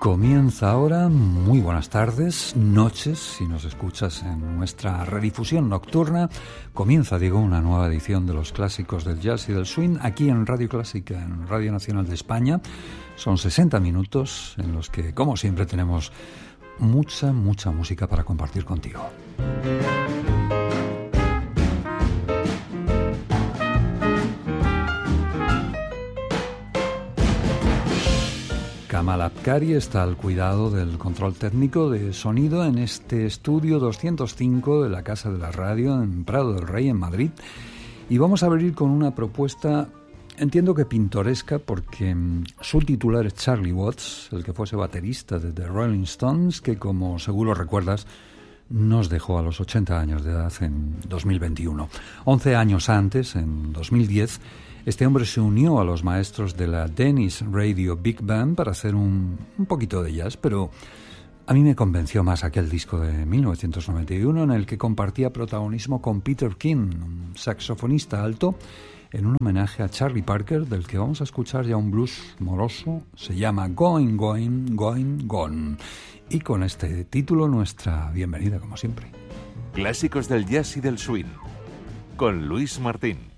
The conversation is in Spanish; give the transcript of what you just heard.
Comienza ahora, muy buenas tardes, noches, si nos escuchas en nuestra redifusión nocturna. Comienza, digo, una nueva edición de los clásicos del jazz y del swing aquí en Radio Clásica, en Radio Nacional de España. Son 60 minutos en los que, como siempre, tenemos mucha música para compartir contigo. Kamal Abkari está al cuidado del control técnico de sonido en este estudio 205 de la Casa de la Radio en Prado del Rey, en Madrid. Y vamos a abrir con una propuesta, entiendo que pintoresca, porque su titular es Charlie Watts, el que fuese baterista de The Rolling Stones, que, como seguro recuerdas, nos dejó a los 80 años de edad en 2021. 11 años antes, en 2010, este hombre se unió a los maestros de la Danish Radio Big Band para hacer un poquito de jazz, pero a mí me convenció más aquel disco de 1991 en el que compartía protagonismo con Peter King, un saxofonista alto, en un homenaje a Charlie Parker, del que vamos a escuchar ya un blues moroso. Se llama Going, Going, Going, Gone. Y con este título, nuestra bienvenida, como siempre. Clásicos del jazz y del swing, con Luis Martín.